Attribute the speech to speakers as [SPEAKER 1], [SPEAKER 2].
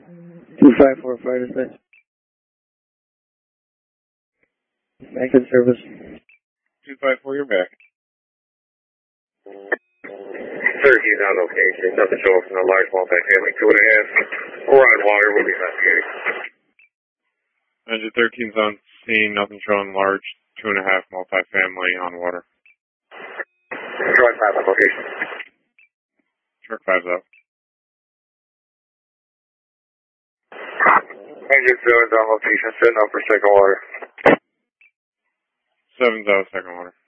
[SPEAKER 1] 254 fire dispatch. Back in service.
[SPEAKER 2] 254, you're back.
[SPEAKER 3] 13's on location. Nothing showing from the large multifamily 2.5. We're on water. We'll be investigating.
[SPEAKER 2] 13's on scene. Nothing showing large 2.5 multifamily on water.
[SPEAKER 3] Truck 5 on location.
[SPEAKER 2] Truck 5's out.
[SPEAKER 3] 7's on location. Setting up for second water.
[SPEAKER 2] 7's out, second water.